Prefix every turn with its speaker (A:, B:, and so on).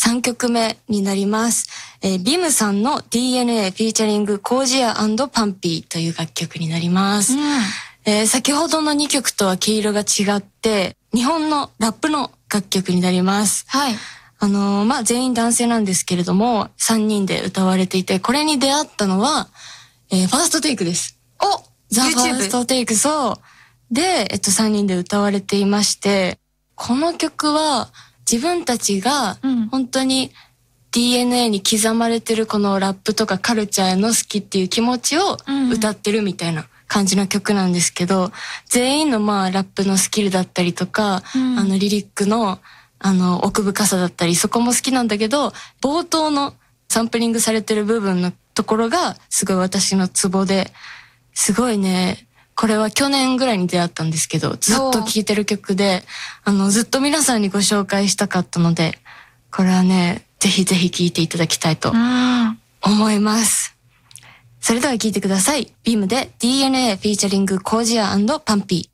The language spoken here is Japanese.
A: 3曲目になります。ビムさんの DNA フィーチャリングコージア&パンピーという楽曲になります。先ほどの2曲とは毛色が違って、日本のラップの楽曲になります。
B: はい。
A: 全員男性なんですけれども、3人で歌われていて、これに出会ったのは、ファーストテイクです。ザ・ファーストテイク、そう。で、3人で歌われていまして、この曲は自分たちが本当に DNA に刻まれてるこのラップとかカルチャーへの好きっていう気持ちを歌ってるみたいな感じの曲なんですけど、全員のラップのスキルだったりとか、リリックの奥深さだったり、そこも好きなんだけど、冒頭のサンプリングされてる部分のところがすごい私のツボで、すごいね、これは去年ぐらいに出会ったんですけど、ずっと聴いてる曲で、ずっと皆さんにご紹介したかったので、これはね、ぜひぜひ聴いていただきたいと思います。それでは聴いてください。ビームで DNA フィーチャリングコージア&パンピー。